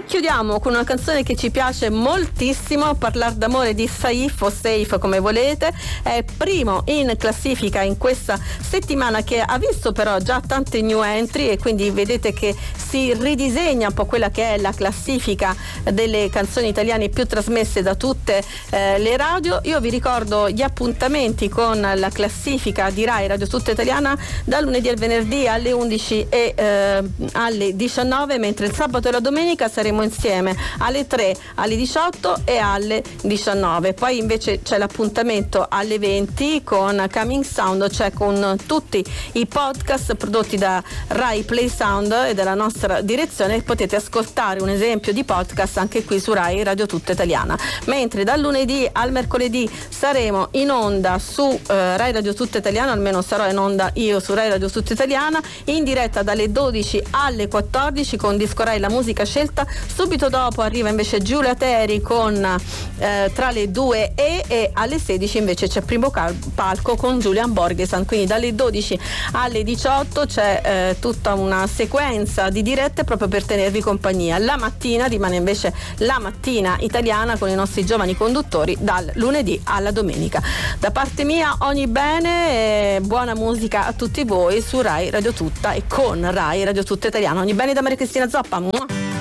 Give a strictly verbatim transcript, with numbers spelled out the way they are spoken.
Chiudiamo con una canzone che ci piace moltissimo, Parlar d'amore di Saif o Safe come volete, è primo in classifica in questa settimana, che ha visto però già tante new entry, e quindi vedete che si ridisegna un po' quella che è la classifica delle canzoni italiane più trasmesse da tutte eh, le radio. Io vi ricordo gli appuntamenti con la classifica di Rai Radio Tutta Italiana dal lunedì al venerdì alle undici e eh, alle diciannove, mentre il sabato e la domenica saremo insieme alle tre, alle diciotto e alle diciannove. Poi invece c'è l'appuntamento alle venti con Coming Sound, cioè con tutti i podcast prodotti da Rai Play Sound e dalla nostra direzione. Potete ascoltare un esempio di podcast anche qui su Rai Radio Tutta Italiana. Mentre dal lunedì al mercoledì saremo in onda su eh, Rai Radio Tutta Italiana, almeno sarò in onda io su Rai Radio Tutta Italiana, in diretta dalle dodici alle quattordici con Disco Rai, la musica scelta. Subito dopo arriva invece Giulia Teri con eh, Tra le due e, e alle sedici invece c'è Primo cal- Palco con Julian Borghesan. Quindi dalle dodici alle diciotto c'è eh, tutta una sequenza di dirette proprio per tenervi compagnia. La mattina rimane invece la mattina italiana con i nostri giovani conduttori dal lunedì alla domenica. Da parte mia ogni bene e buona musica a tutti voi su Rai Radio Tutta e con Rai Radio Tutta Italiana. Ogni bene da Maria Cristina Zoppa. Mua.